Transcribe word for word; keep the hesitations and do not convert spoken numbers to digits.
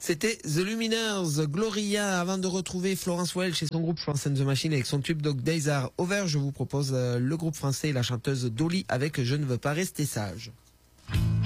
C'était The Lumineers, Gloria. Avant de retrouver Florence Welch et son groupe Florence and the Machine avec son tube Dog Days Are Over, je vous propose le groupe français et la chanteuse Dolly avec Je ne veux pas rester sage.